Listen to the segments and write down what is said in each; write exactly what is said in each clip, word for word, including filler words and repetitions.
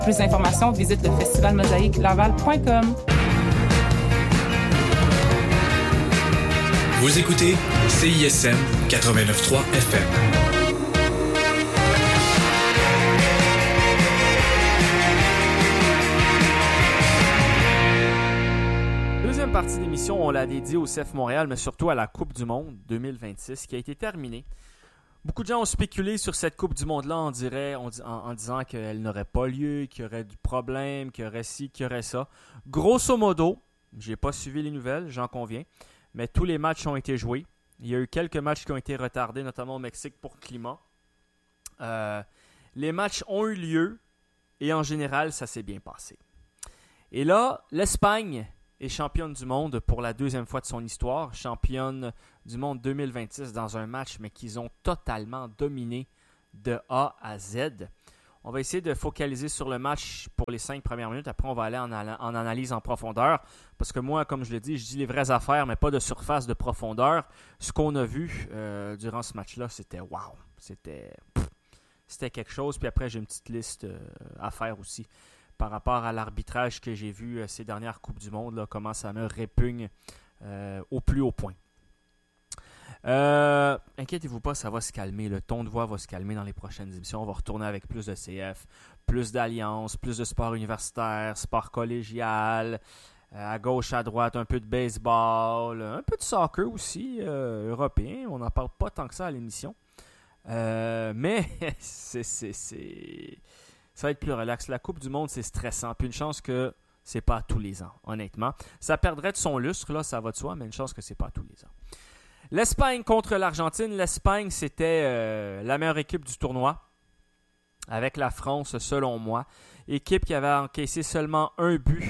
Plus d'informations, visite le festival mosaïque laval point com. Vous écoutez C I S M quatre-vingt-neuf point trois F M. Deuxième partie de l'émission, on l'a dédiée au C F Montréal, mais surtout à la Coupe du Monde deux mille vingt-six qui a été terminée. Beaucoup de gens ont spéculé sur cette Coupe du Monde-là en, dirait, en, en disant qu'elle n'aurait pas lieu, qu'il y aurait du problème, qu'il y aurait ci, qu'il y aurait ça. Grosso modo, j'ai pas suivi les nouvelles, j'en conviens, mais tous les matchs ont été joués. Il y a eu quelques matchs qui ont été retardés, notamment au Mexique pour climat. Euh, les matchs ont eu lieu et en général, ça s'est bien passé. Et là, l'Espagne est championne du monde pour la deuxième fois de son histoire. Championne du monde deux mille vingt-six dans un match, mais qu'ils ont totalement dominé de A à Z. On va essayer de focaliser sur le match pour les cinq premières minutes. Après, on va aller en, en analyse en profondeur. Parce que moi, comme je l'ai dit, je dis les vraies affaires, mais pas de surface, de profondeur. Ce qu'on a vu euh, durant ce match-là, c'était wow. C'était, pff, c'était quelque chose. Puis après, j'ai une petite liste euh, à faire aussi par rapport à l'arbitrage que j'ai vu euh, ces dernières Coupes du Monde, là, comment ça me répugne euh, au plus haut point. Euh, inquiétez-vous pas, ça va se calmer. Le ton de voix va se calmer dans les prochaines émissions. On va retourner avec plus de C F, plus d'alliances, plus de sport universitaire, sport collégial, euh, à gauche, à droite, un peu de baseball, un peu de soccer aussi, euh, européen. On n'en parle pas tant que ça à l'émission. Euh, mais c'est... c'est, c'est... ça va être plus relax. La Coupe du Monde, c'est stressant. Puis une chance que c'est pas tous les ans, honnêtement. Ça perdrait de son lustre, là, ça va de soi, mais une chance que c'est pas tous les ans. L'Espagne contre l'Argentine. L'Espagne, c'était euh, la meilleure équipe du tournoi, avec la France, selon moi. Équipe qui avait encaissé seulement un but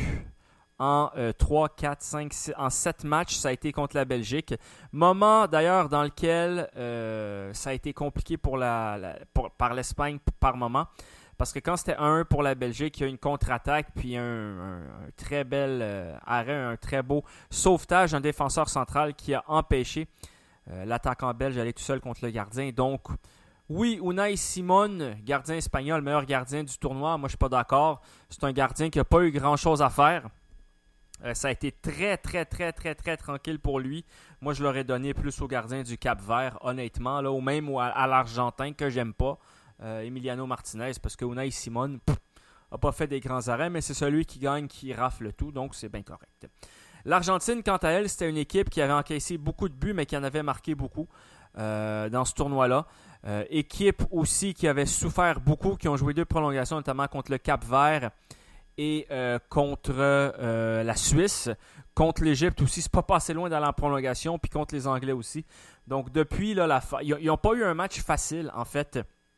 en euh, trois, quatre, cinq, six, en sept matchs. Ça a été contre la Belgique. Moment, d'ailleurs, dans lequel euh, ça a été compliqué pour la, la, pour, par l'Espagne par moment. Parce que quand c'était un un pour la Belgique, il y a eu une contre-attaque, puis un, un, un très bel euh, arrêt, un très beau sauvetage d'un défenseur central qui a empêché euh, l'attaquant belge d'aller tout seul contre le gardien. Donc, oui, Unai Simón, gardien espagnol, meilleur gardien du tournoi, moi je ne suis pas d'accord. C'est un gardien qui n'a pas eu grand-chose à faire. Euh, ça a été très, très, très, très, très tranquille pour lui. Moi, je l'aurais donné plus au gardien du Cap-Vert, honnêtement, là, ou même à, à l'Argentin, que j'aime pas. Euh, Emiliano Martinez, parce que Unai Simón n'a pas fait des grands arrêts, mais c'est celui qui gagne qui rafle le tout, donc c'est bien correct. L'Argentine, quant à elle, c'était une équipe qui avait encaissé beaucoup de buts, mais qui en avait marqué beaucoup euh, dans ce tournoi-là. Euh, équipe aussi qui avait souffert beaucoup, qui ont joué deux prolongations, notamment contre le Cap-Vert et euh, contre euh, la Suisse. Contre l'Égypte aussi, c'est pas passé loin dans la prolongation, puis contre les Anglais aussi. Donc depuis, là, la fa... ils n'ont pas eu un match facile, en fait,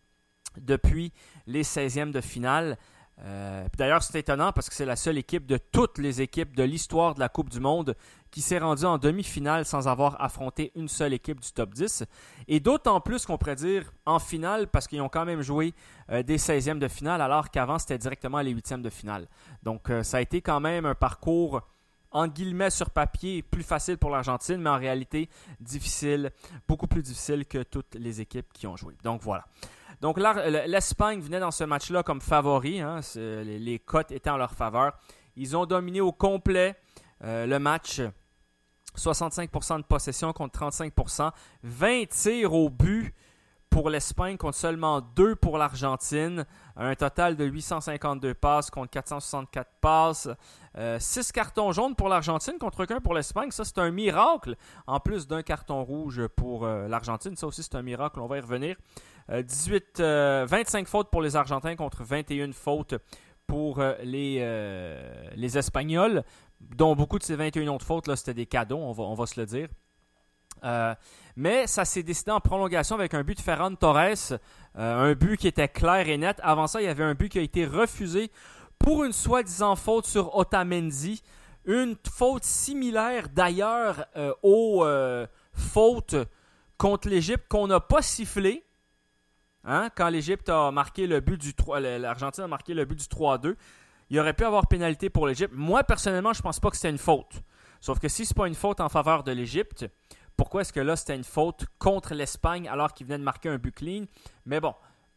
depuis les seizièmes de finale. Euh, d'ailleurs, c'est étonnant parce que c'est la seule équipe de toutes les équipes de l'histoire de la Coupe du Monde qui s'est rendue en demi-finale sans avoir affronté une seule équipe du top dix. Et d'autant plus qu'on pourrait dire en finale parce qu'ils ont quand même joué euh, des seizièmes de finale alors qu'avant, c'était directement les huitièmes de finale. Donc, euh, ça a été quand même un parcours en guillemets sur papier plus facile pour l'Argentine, mais en réalité difficile, beaucoup plus difficile que toutes les équipes qui ont joué. Donc, voilà. Donc l'Espagne venait dans ce match-là comme favori, hein, les, les cotes étaient en leur faveur. Ils ont dominé au complet euh, le match, soixante-cinq pour cent de possession contre trente-cinq pour cent, vingt tirs au but pour l'Espagne contre seulement deux pour l'Argentine, un total de huit cent cinquante-deux passes contre quatre cent soixante-quatre passes, euh, six cartons jaunes pour l'Argentine contre aucun pour l'Espagne, ça c'est un miracle, en plus d'un carton rouge pour euh, l'Argentine, ça aussi c'est un miracle, on va y revenir. Euh, dix-huit, euh, vingt-cinq fautes pour les Argentins contre vingt et une fautes pour euh, les, euh, les Espagnols, dont beaucoup de ces vingt et une autres fautes, là, c'était des cadeaux, on va, on va se le dire. Euh, mais ça s'est décidé en prolongation avec un but de Ferran Torres, euh, un but qui était clair et net. Avant ça, il y avait un but qui a été refusé pour une soi-disant faute sur Otamendi, une faute similaire d'ailleurs euh, aux euh, fautes contre l'Égypte qu'on n'a pas sifflé. Hein? Quand l'Égypte a marqué le but du trois, l'Argentine a marqué le but du trois à deux, il aurait pu avoir pénalité pour l'Égypte. Moi, personnellement, je ne pense pas que c'était une faute. Sauf que si ce n'est pas une faute en faveur de l'Égypte, pourquoi est-ce que là, c'était une faute contre l'Espagne alors qu'ils venaient de marquer un but clean? Mais bon,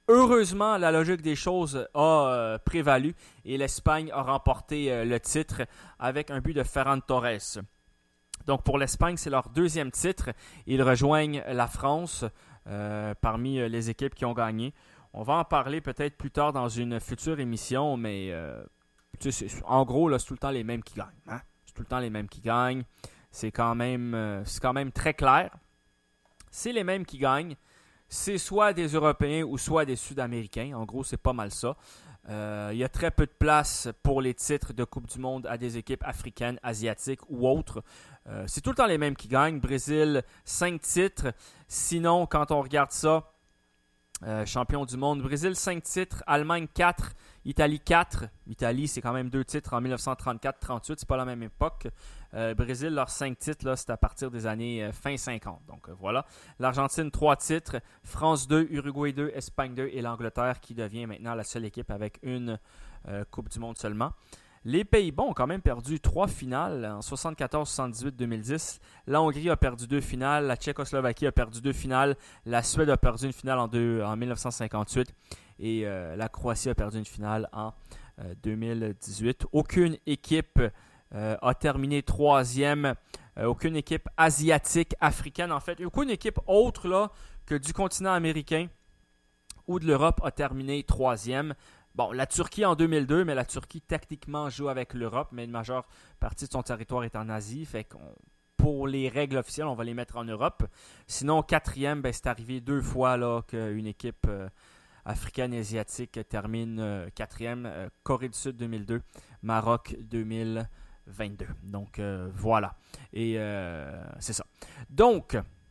Heureusement, la logique des choses a euh, prévalu et l'Espagne a remporté euh, le titre avec un but de Ferran Torres. Donc pour l'Espagne, c'est leur deuxième titre. Ils rejoignent la France euh, parmi euh, les équipes qui ont gagné. On va en parler peut-être plus tard dans une future émission, mais euh, tu sais, c'est, en gros, là, c'est tout le temps les mêmes qui gagnent. Hein? C'est tout le temps les mêmes qui gagnent. C'est quand même, euh, c'est quand même très clair. C'est les mêmes qui gagnent. C'est soit des Européens ou soit des Sud-Américains. En gros, c'est pas mal ça. Euh, il y a très peu de place pour les titres de Coupe du Monde à des équipes africaines, asiatiques ou autres. Euh, c'est tout le temps les mêmes qui gagnent. Brésil, cinq titres. Sinon, quand on regarde ça, euh, champion du monde. Brésil, cinq titres. Allemagne, quatre. Italie, quatre. Italie, c'est quand même deux titres en dix-neuf cent trente-quatre trente-huit. C'est pas la même époque. Euh, Brésil, leurs cinq titres, là, c'est à partir des années euh, fin cinquante. Donc euh, voilà. L'Argentine, trois titres. France, deux. Uruguay, deux. Espagne, deux. Et l'Angleterre qui devient maintenant la seule équipe avec une euh, Coupe du Monde seulement. Les Pays-Bas ont quand même perdu trois finales en soixante-quatorze, soixante-dix-huit, deux mille dix. La Hongrie a perdu deux finales. La Tchécoslovaquie a perdu deux finales. La Suède a perdu une finale en, deux, en dix-neuf cent cinquante-huit. Et euh, la Croatie a perdu une finale en euh, deux mille dix-huit. Aucune équipe euh, a terminé troisième. Euh, aucune équipe asiatique, africaine en fait. Aucune équipe autre là, que du continent américain ou de l'Europe a terminé troisième. Bon, la Turquie en deux mille deux, mais la Turquie techniquement joue avec l'Europe, mais une majeure partie de son territoire est en Asie. Fait qu'on, pour les règles officielles, on va les mettre en Europe. Sinon, quatrième, ben, c'est arrivé deux fois là, qu'une équipe euh, africaine et asiatique termine euh, quatrième. Euh, Corée du Sud deux mille deux, Maroc deux mille vingt-deux. Donc euh, voilà. Et euh, c'est ça. Donc,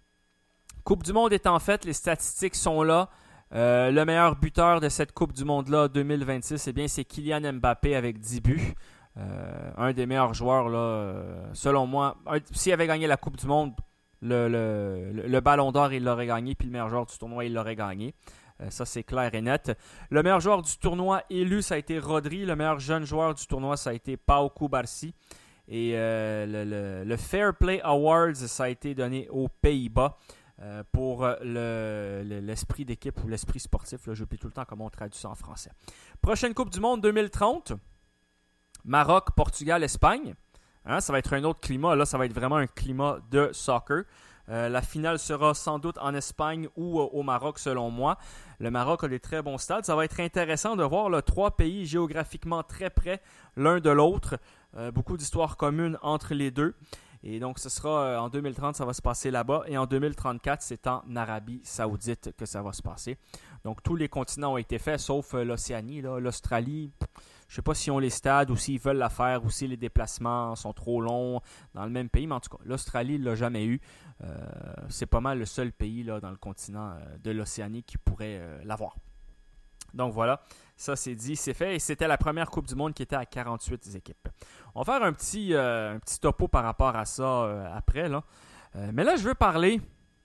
Coupe du Monde étant faite, les statistiques sont là. Euh, le meilleur buteur de cette Coupe du Monde-là deux mille vingt-six, eh bien, c'est Kylian Mbappé avec dix buts. Euh, un des meilleurs joueurs, là, euh, selon moi. Un, s'il avait gagné la Coupe du Monde, le, le, le, le Ballon d'Or, il l'aurait gagné. Puis le meilleur joueur du tournoi, il l'aurait gagné. Euh, ça, c'est clair et net. Le meilleur joueur du tournoi élu, ça a été Rodri. Le meilleur jeune joueur du tournoi, ça a été Pau Cubarsí. Et euh, le, le, le Fair Play Awards, ça a été donné aux Pays-Bas. Euh, pour le, le, l'esprit d'équipe ou l'esprit sportif. Là, j'oublie tout le temps comment on traduit ça en français. Prochaine Coupe du Monde deux mille trente. Maroc, Portugal, Espagne. Hein, ça va être un autre climat. Là, ça va être vraiment un climat de soccer. Euh, la finale sera sans doute en Espagne ou euh, au Maroc, selon moi. Le Maroc a des très bons stades. Ça va être intéressant de voir là, trois pays géographiquement très près l'un de l'autre. Euh, beaucoup d'histoires communes entre les deux. Et donc, ce sera euh, en deux mille trente, ça va se passer là-bas. Et en deux mille trente-quatre, c'est en Arabie Saoudite que ça va se passer. Donc, tous les continents ont été faits, sauf euh, l'Océanie, là, l'Australie. Je ne sais pas s'ils ont les stades ou s'ils veulent la faire ou si les déplacements sont trop longs dans le même pays. Mais en tout cas, l'Australie ne l'a jamais eu. Euh, c'est pas mal le seul pays là, dans le continent euh, de l'Océanie qui pourrait euh, l'avoir. Donc voilà, ça c'est dit, c'est fait. Et c'était la première Coupe du Monde qui était à quarante-huit équipes. On va faire un petit, euh, un petit topo par rapport à ça euh, après. Là. Euh, mais là, je veux parler.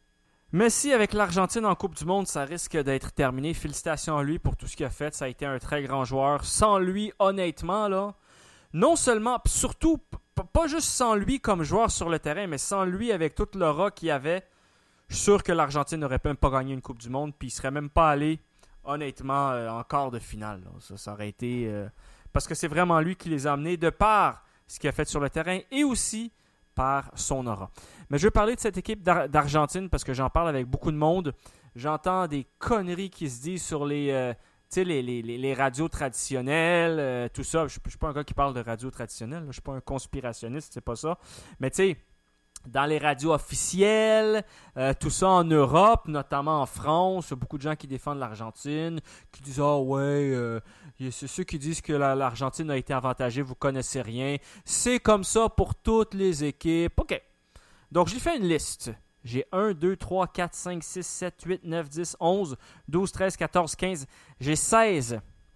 Messi avec l'Argentine en Coupe du Monde, ça risque d'être terminé. Félicitations à lui pour tout ce qu'il a fait. Ça a été un très grand joueur. Sans lui, honnêtement, là, non seulement, surtout, p- pas juste sans lui comme joueur sur le terrain, mais sans lui avec toute l'aura qu'il avait, je suis sûr que l'Argentine n'aurait même pas gagné une Coupe du Monde, puis il ne serait même pas allé, honnêtement, euh, en quart de finale. Là. Ça, ça aurait été... Euh, parce que c'est vraiment lui qui les a amenés de par ce qu'il a fait sur le terrain et aussi par son aura. Mais je veux parler de cette équipe d'Ar- d'Argentine parce que j'en parle avec beaucoup de monde. J'entends des conneries qui se disent sur les, euh, les, les, les, les radios traditionnelles, euh, tout ça. Je ne suis pas un gars qui parle de radio traditionnelle. Je ne suis pas un conspirationniste, c'est pas ça. Mais tu sais, dans les radios officielles, euh, tout ça en Europe, notamment en France, il y a beaucoup de gens qui défendent l'Argentine, qui disent « Ah ouais, euh, c'est ceux qui disent que la, l'Argentine a été avantagée, vous connaissez rien. C'est comme ça pour toutes les équipes. » OK. Donc, j'ai fait une liste. J'ai un, deux, trois, quatre, cinq, six, sept, huit, neuf, dix, onze, douze, treize, quatorze, quinze. J'ai seize.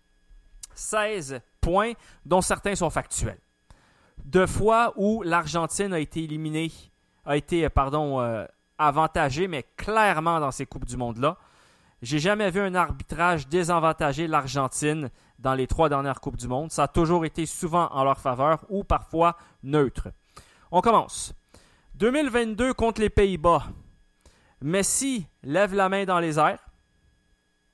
seize points, dont certains sont factuels. De fois où l'Argentine a été éliminée, a été, pardon, euh, avantagée, mais clairement dans ces Coupes du Monde-là. J'ai jamais vu un arbitrage désavantager l'Argentine dans les trois dernières Coupes du Monde. Ça a toujours été souvent en leur faveur ou parfois neutre. On commence. deux mille vingt-deux contre les Pays-Bas. Messi lève la main dans les airs.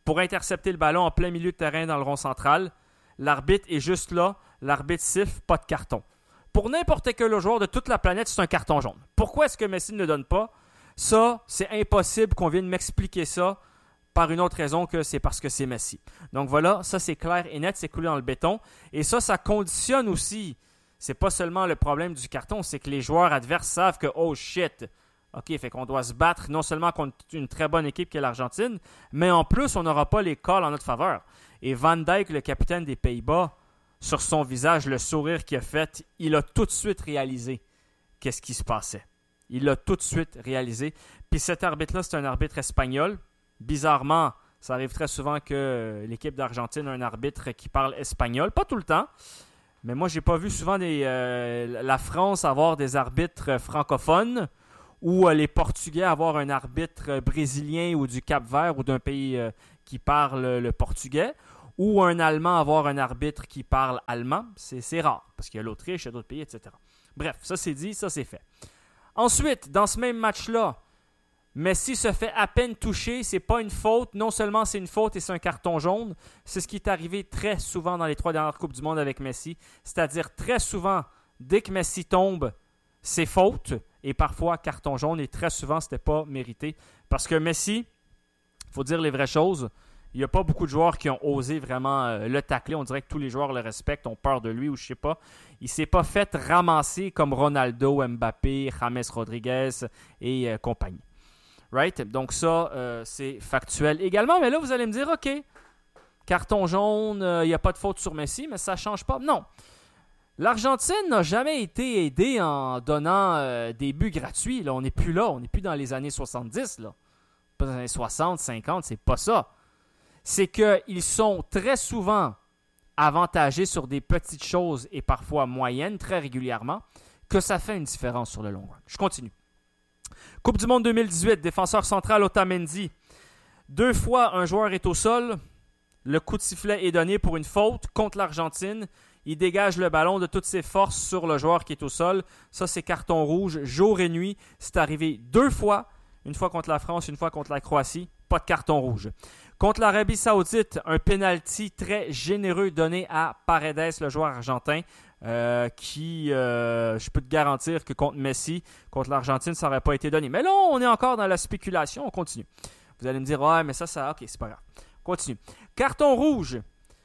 pour intercepter le ballon en plein milieu de terrain dans le rond central. L'arbitre est juste là. L'arbitre siffle, pas de carton. Pour n'importe quel joueur de toute la planète, c'est un carton jaune. Pourquoi est-ce que Messi ne le donne pas? Ça, c'est impossible qu'on vienne m'expliquer ça par une autre raison que c'est parce que c'est Messi. Donc voilà, ça c'est clair et net, c'est coulé dans le béton. Et ça, ça conditionne aussi. C'est pas seulement le problème du carton, c'est que les joueurs adverses savent que, oh shit, OK, fait qu'on doit se battre non seulement contre une très bonne équipe qui est l'Argentine, mais en plus, on n'aura pas les calls en notre faveur. Et Van Dijk, le capitaine des Pays-Bas, sur son visage, le sourire qu'il a fait, il a tout de suite réalisé qu'est-ce qui se passait. Il l'a tout de suite réalisé. Puis cet arbitre-là, c'est un arbitre espagnol. Bizarrement, ça arrive très souvent que l'équipe d'Argentine a un arbitre qui parle espagnol. Pas tout le temps, mais moi, j'ai pas vu souvent des, euh, la France avoir des arbitres francophones ou euh, les Portugais avoir un arbitre brésilien ou du Cap-Vert ou d'un pays euh, qui parle le portugais, ou un Allemand avoir un arbitre qui parle allemand. C'est, c'est rare, parce qu'il y a l'Autriche, il y a d'autres pays, et cetera. Bref, ça c'est dit, ça c'est fait. Ensuite, dans ce même match-là, Messi se fait à peine toucher, c'est pas une faute. Non seulement c'est une faute et c'est un carton jaune, c'est ce qui est arrivé très souvent dans les trois dernières Coupes du Monde avec Messi. C'est-à-dire très souvent, dès que Messi tombe, c'est faute et parfois carton jaune et très souvent c'était pas mérité. Parce que Messi, il faut dire les vraies choses, il n'y a pas beaucoup de joueurs qui ont osé vraiment euh, le tacler. On dirait que tous les joueurs le respectent, ont peur de lui ou je sais pas. Il ne s'est pas fait ramasser comme Ronaldo, Mbappé, James Rodriguez et euh, compagnie. Right? Donc ça, euh, c'est factuel également. Mais là, vous allez me dire, OK, carton jaune, il euh, n'y a pas de faute sur Messi, mais ça ne change pas. Non. L'Argentine n'a jamais été aidée en donnant euh, des buts gratuits. Là, on n'est plus là. On n'est plus dans les années soixante-dix. Là. Pas dans les années soixante, cinquante, c'est pas ça. C'est qu'ils sont très souvent avantagés sur des petites choses et parfois moyennes, très régulièrement, que ça fait une différence sur le long run. Je continue. Coupe du Monde deux mille dix-huit, défenseur central Otamendi. Deux fois, un joueur est au sol. Le coup de sifflet est donné pour une faute contre l'Argentine. Il dégage le ballon de toutes ses forces sur le joueur qui est au sol. Ça, c'est carton rouge, jour et nuit. C'est arrivé deux fois. Une fois contre la France, une fois contre la Croatie. Pas de carton rouge. Contre l'Arabie Saoudite, un penalty très généreux donné à Paredes, le joueur argentin, euh, qui, euh, je peux te garantir que contre Messi, contre l'Argentine, ça n'aurait pas été donné. Mais là, on est encore dans la spéculation, on continue. Vous allez me dire, ouais, mais ça, ça, ok, c'est pas grave. Continue. Carton rouge.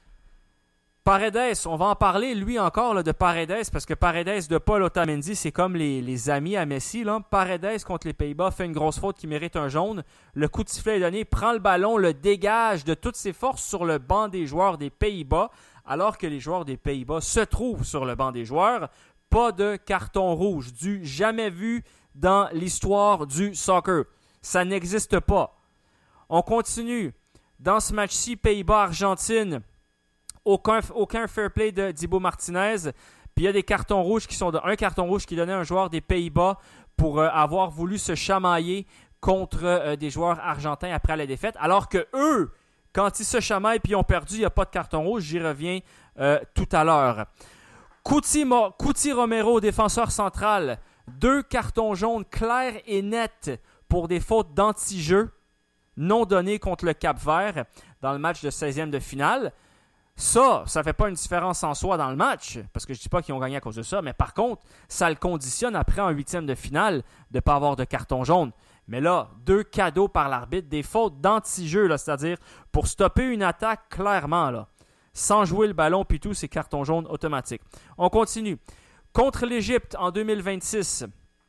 Paredes, on va en parler, lui encore, là, de Paredes, parce que Paredes de Paul Otamendi, c'est comme les, les amis à Messi. Là. Paredes contre les Pays-Bas fait une grosse faute qui mérite un jaune. Le coup de sifflet est donné, prend le ballon, le dégage de toutes ses forces sur le banc des joueurs des Pays-Bas, alors que les joueurs des Pays-Bas se trouvent sur le banc des joueurs. Pas de carton rouge, du jamais vu dans l'histoire du soccer. Ça n'existe pas. On continue. Dans ce match-ci, Pays-Bas-Argentine, Aucun, aucun fair play de Dibu Martinez. Puis il y a des cartons rouges qui sont de, un carton rouge qui donnait à un joueur des Pays-Bas pour euh, avoir voulu se chamailler contre euh, des joueurs argentins après la défaite. Alors que eux, quand ils se chamaillent et ils ont perdu, il n'y a pas de carton rouge. J'y reviens euh, tout à l'heure. Cuti, Mo, Cuti Romero, défenseur central. Deux cartons jaunes clairs et nets pour des fautes d'anti-jeu non données contre le Cap-Vert dans le match de seizième de finale. Ça, ça ne fait pas une différence en soi dans le match, parce que je ne dis pas qu'ils ont gagné à cause de ça, mais par contre, ça le conditionne après en huitième de finale de ne pas avoir de carton jaune. Mais là, deux cadeaux par l'arbitre, des fautes d'anti-jeu, là, c'est-à-dire pour stopper une attaque clairement, là, sans jouer le ballon, puis tout, c'est carton jaune automatique. On continue. Contre l'Égypte en deux mille vingt-six,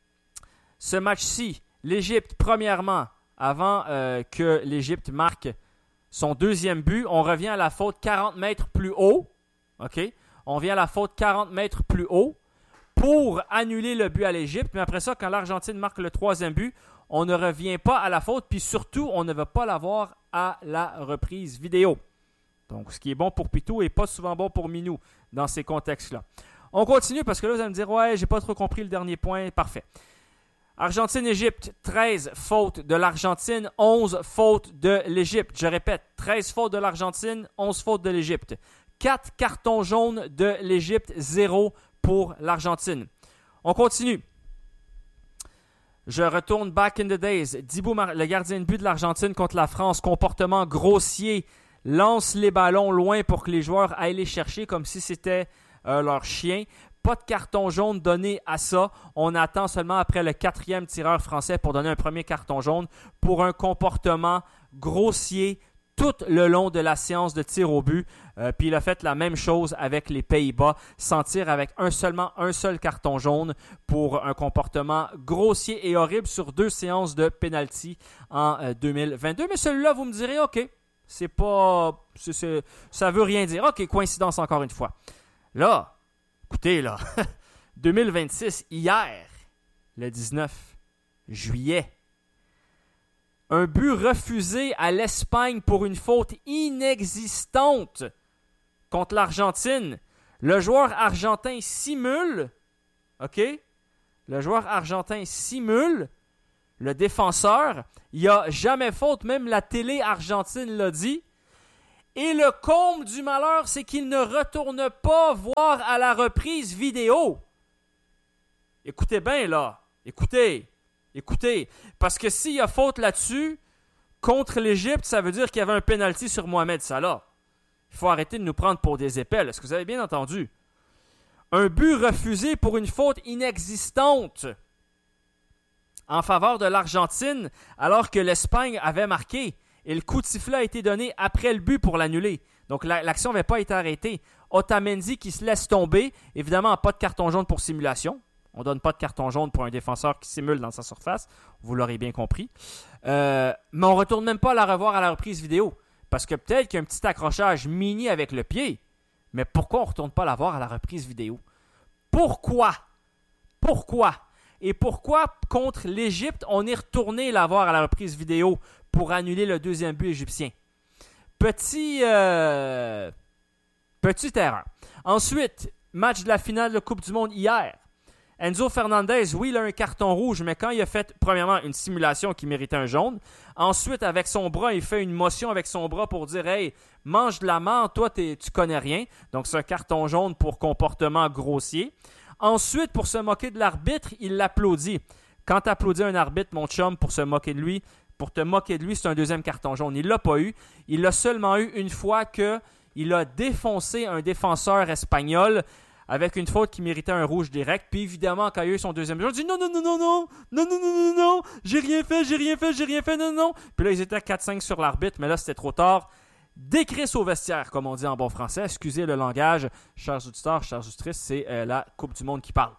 ce match-ci, l'Égypte, premièrement, avant euh, que l'Égypte marque son deuxième but, on revient à la faute quarante mètres plus haut. OK? On vient à la faute quarante mètres plus haut pour annuler le but à l'Égypte. Mais après ça, quand l'Argentine marque le troisième but, on ne revient pas à la faute. Puis surtout, on ne va pas l'avoir à la reprise vidéo. Donc, ce qui est bon pour Pitou n'est pas souvent bon pour Minou dans ces contextes-là. On continue parce que là, vous allez me dire, ouais, j'ai pas trop compris le dernier point. Parfait. Argentine-Égypte, treize fautes de l'Argentine, onze fautes de l'Égypte. Je répète, treize fautes de l'Argentine, onze fautes de l'Égypte. quatre cartons jaunes de l'Égypte, zéro pour l'Argentine. On continue. Je retourne back in the days. Dibu, le gardien de but de l'Argentine contre la France, comportement grossier, lance les ballons loin pour que les joueurs aillent les chercher comme si c'était euh, leur chien. Pas de carton jaune donné à ça. On attend seulement après le quatrième tireur français pour donner un premier carton jaune pour un comportement grossier tout le long de la séance de tir au but. Euh, puis il a fait la même chose avec les Pays-Bas, s'en tire avec un seulement un seul carton jaune pour un comportement grossier et horrible sur deux séances de penalty en euh, deux mille vingt-deux. Mais celui-là, vous me direz, OK, c'est pas... C'est, c'est, ça veut rien dire. OK, coïncidence encore une fois. Là, écoutez, là, deux mille vingt-six, hier, le dix-neuf juillet, un but refusé à l'Espagne pour une faute inexistante contre l'Argentine. Le joueur argentin simule, OK? Le joueur argentin simule, le défenseur, il n'y a jamais faute, même la télé argentine l'a dit. Et le comble du malheur, c'est qu'il ne retourne pas voir à la reprise vidéo. Écoutez bien, là. Écoutez. Écoutez. Parce que s'il y a faute là-dessus, contre l'Égypte, ça veut dire qu'il y avait un pénalty sur Mohamed Salah. Il faut arrêter de nous prendre pour des épelles. Est-ce que vous avez bien entendu? Un but refusé pour une faute inexistante en faveur de l'Argentine, alors que l'Espagne avait marqué. Et le coup de sifflet a été donné après le but pour l'annuler. Donc l'action n'avait pas été arrêtée. Otamendi qui se laisse tomber. Évidemment, pas de carton jaune pour simulation. On ne donne pas de carton jaune pour un défenseur qui simule dans sa surface. Vous l'aurez bien compris. Euh, mais on ne retourne même pas à la revoir à la reprise vidéo. Parce que peut-être qu'il y a un petit accrochage mini avec le pied. Mais pourquoi on ne retourne pas la voir à la reprise vidéo? Pourquoi? Pourquoi? Et pourquoi, contre l'Égypte, on est retourné la voir à la reprise vidéo pour annuler le deuxième but égyptien? Petit, euh, petite erreur. Ensuite, match de la finale de Coupe du Monde hier. Enzo Fernandez, oui, il a un carton rouge, mais quand il a fait, premièrement, une simulation qui méritait un jaune. Ensuite, avec son bras, il fait une motion avec son bras pour dire « Hey, mange de la menthe, toi, t'es, tu connais rien. » Donc, c'est un carton jaune pour comportement grossier. Ensuite, pour se moquer de l'arbitre, il l'applaudit. Quand tu applaudis un arbitre, mon chum, pour se moquer de lui, pour te moquer de lui, c'est un deuxième carton jaune. Il ne l'a pas eu. Il l'a seulement eu une fois qu'il a défoncé un défenseur espagnol avec une faute qui méritait un rouge direct. Puis évidemment, quand il a eu son deuxième jaune, il dit non, non, non, non, non, non, non, non, non, non, j'ai rien fait, j'ai rien fait, j'ai rien fait, non, non. Puis là, ils étaient à quatre cinq sur l'arbitre, mais là, c'était trop tard. Décris au vestiaire, comme on dit en bon français. Excusez le langage, chers auditeurs, chers auditrices, c'est euh, la Coupe du Monde qui parle.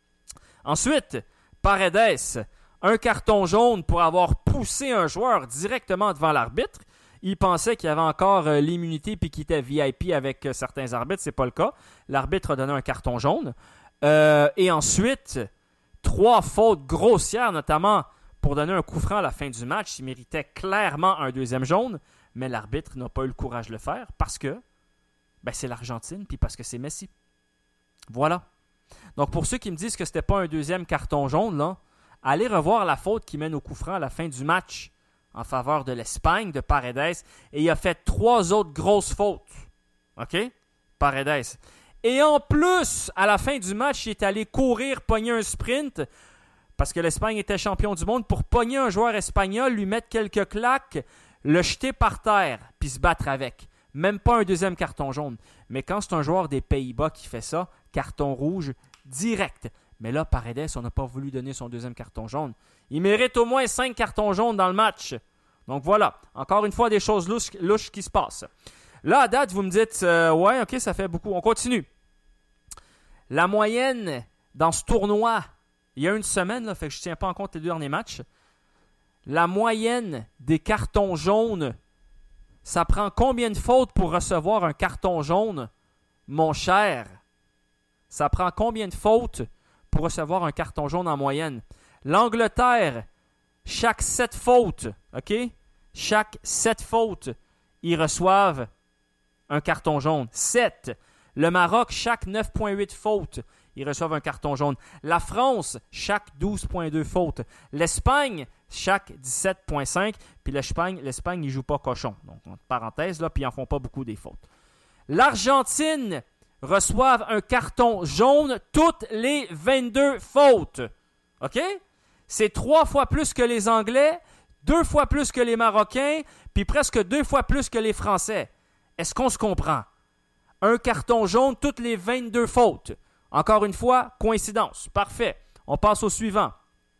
Ensuite, Paredes, un carton jaune pour avoir poussé un joueur directement devant l'arbitre. Il pensait qu'il y avait encore euh, l'immunité puis qu'il était V I P avec euh, certains arbitres. C'est pas le cas. L'arbitre a donné un carton jaune. Euh, et ensuite, trois fautes grossières, notamment pour donner un coup franc à la fin du match. Il méritait clairement un deuxième jaune. Mais l'arbitre n'a pas eu le courage de le faire parce que ben, c'est l'Argentine puis parce que c'est Messi. Voilà. Donc, pour ceux qui me disent que ce n'était pas un deuxième carton jaune, là, allez revoir la faute qui mène au coup franc à la fin du match en faveur de l'Espagne, de Paredes. Et il a fait trois autres grosses fautes. OK? Paredes. Et en plus, à la fin du match, il est allé courir, pogner un sprint parce que l'Espagne était champion du monde pour pogner un joueur espagnol, lui mettre quelques claques, le jeter par terre, puis se battre avec. Même pas un deuxième carton jaune. Mais quand c'est un joueur des Pays-Bas qui fait ça, carton rouge direct. Mais là, Paredes, on n'a pas voulu donner son deuxième carton jaune. Il mérite au moins cinq cartons jaunes dans le match. Donc voilà, encore une fois, des choses louches, louches qui se passent. Là, à date, vous me dites, euh, ouais, ok, ça fait beaucoup. On continue. La moyenne dans ce tournoi, il y a une semaine, là, fait que je ne tiens pas en compte les deux derniers matchs. La moyenne des cartons jaunes, ça prend combien de fautes pour recevoir un carton jaune, mon cher? Ça prend combien de fautes pour recevoir un carton jaune en moyenne? L'Angleterre, chaque sept fautes, OK? Chaque sept fautes, ils reçoivent un carton jaune. sept. Le Maroc, chaque neuf virgule huit fautes, ils reçoivent un carton jaune. La France, chaque douze virgule deux fautes. L'Espagne, chaque dix-sept virgule cinq. Puis l'Espagne, l'Espagne, ils ne jouent pas cochon. Donc, entre parenthèses, là, puis ils n'en font pas beaucoup des fautes. L'Argentine reçoivent un carton jaune toutes les vingt-deux fautes. OK? C'est trois fois plus que les Anglais, deux fois plus que les Marocains, puis presque deux fois plus que les Français. Est-ce qu'on se comprend? Un carton jaune toutes les vingt-deux fautes. Encore une fois, coïncidence. Parfait. On passe au suivant.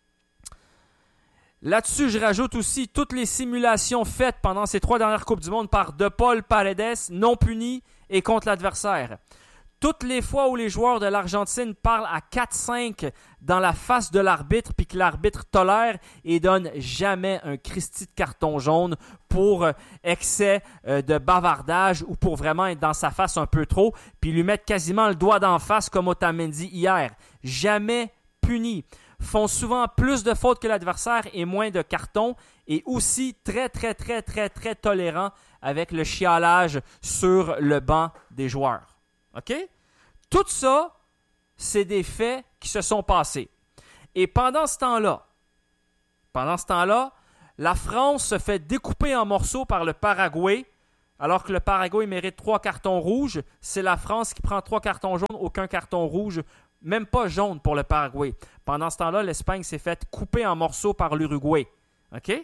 Là-dessus, je rajoute aussi toutes les simulations faites pendant ces trois dernières Coupes du Monde par De Paul Paredes, non puni et contre l'adversaire. Toutes les fois où les joueurs de l'Argentine parlent à quatre cinq dans la face de l'arbitre puis que l'arbitre tolère et donne jamais un Christy de carton jaune pour excès euh, de bavardage ou pour vraiment être dans sa face un peu trop puis lui mettre quasiment le doigt d'en face comme Otamendi hier. Jamais puni. Font souvent plus de fautes que l'adversaire et moins de cartons et aussi très très très très très tolérants avec le chialage sur le banc des joueurs. OK? Tout ça, c'est des faits qui se sont passés. Et pendant ce temps-là, pendant ce temps-là, la France se fait découper en morceaux par le Paraguay, alors que le Paraguay mérite trois cartons rouges. C'est la France qui prend trois cartons jaunes, aucun carton rouge, même pas jaune pour le Paraguay. Pendant ce temps-là, l'Espagne s'est fait couper en morceaux par l'Uruguay. OK?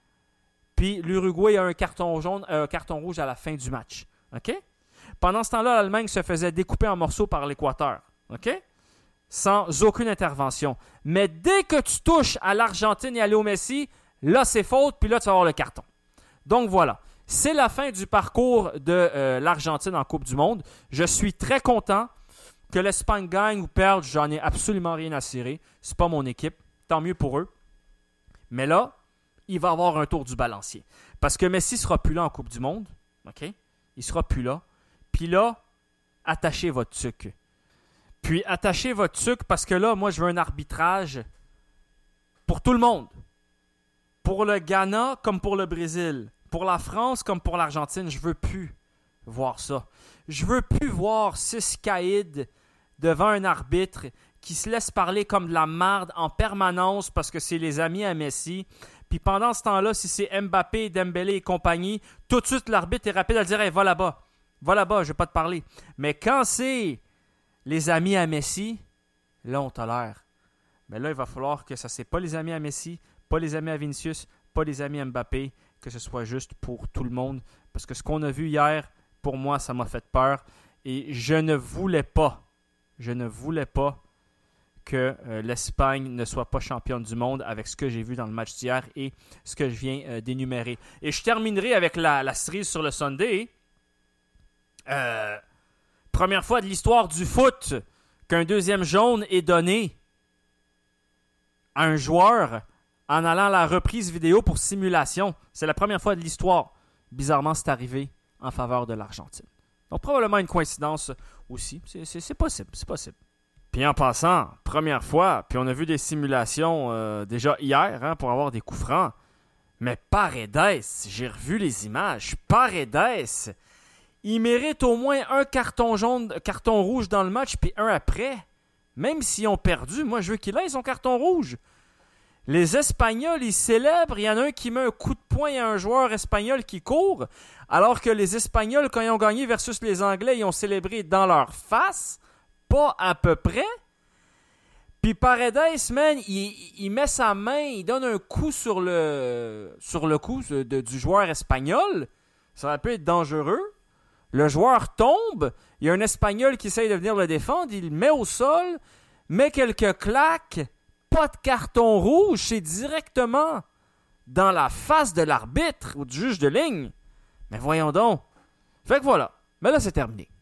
Puis l'Uruguay a un carton jaune, un carton rouge à la fin du match. OK? Pendant ce temps-là, l'Allemagne se faisait découper en morceaux par l'Équateur. OK? Sans aucune intervention. Mais dès que tu touches à l'Argentine et à Léo Messi, là, c'est faute, puis là, tu vas avoir le carton. Donc, voilà. C'est la fin du parcours de euh, l'Argentine en Coupe du Monde. Je suis très content que l'Espagne gagne ou perde. J'en ai absolument rien à cirer. C'est pas mon équipe. Tant mieux pour eux. Mais là, il va y avoir un tour du balancier. Parce que Messi ne sera plus là en Coupe du Monde. OK? Il ne sera plus là. Puis là, attachez votre tuque. Puis attachez votre tuque parce que là, moi, je veux un arbitrage pour tout le monde. Pour le Ghana comme pour le Brésil. Pour la France comme pour l'Argentine. Je veux plus voir ça. Je veux plus voir six caïds devant un arbitre qui se laisse parler comme de la merde en permanence parce que c'est les amis à Messi. Puis pendant ce temps-là, si c'est Mbappé, Dembélé et compagnie, tout de suite, l'arbitre est rapide à dire hey, « Va là-bas. Va là-bas, je ne vais pas te parler. » Mais quand c'est les amis à Messi, là, on tolère. Mais là, il va falloir que ça, c'est pas les amis à Messi, pas les amis à Vinicius, pas les amis à Mbappé, que ce soit juste pour tout le monde. Parce que ce qu'on a vu hier, pour moi, ça m'a fait peur. Et je ne voulais pas, je ne voulais pas que euh, l'Espagne ne soit pas championne du monde avec ce que j'ai vu dans le match d'hier et ce que je viens euh, d'énumérer. Et je terminerai avec la, la cerise sur le sundae. Euh, première fois de l'histoire du foot qu'un deuxième jaune est donné à un joueur en allant à la reprise vidéo pour simulation. C'est la première fois de l'histoire. Bizarrement, c'est arrivé en faveur de l'Argentine. Donc, probablement une coïncidence aussi. C'est, c'est, c'est possible, c'est possible. Puis en passant, première fois, puis on a vu des simulations euh, déjà hier hein, pour avoir des coups francs. Mais Paredes, j'ai revu les images. Paredes, il mérite au moins un carton jaune, carton rouge dans le match, puis un après. Même s'ils ont perdu, moi je veux qu'il ait son carton rouge. Les Espagnols, ils célèbrent. Il y en a un qui met un coup de poing à un joueur espagnol qui court, alors que les Espagnols, quand ils ont gagné versus les Anglais, ils ont célébré dans leur face. Pas à peu près. Puis Paredes, man, il, il met sa main, il donne un coup sur le, sur le cou de, de, du joueur espagnol. Ça peut être dangereux. Le joueur tombe. Il y a un Espagnol qui essaye de venir le défendre. Il le met au sol, met quelques claques. Pas de carton rouge. C'est directement dans la face de l'arbitre ou du juge de ligne. Mais voyons donc. Fait que voilà. Mais là, c'est terminé.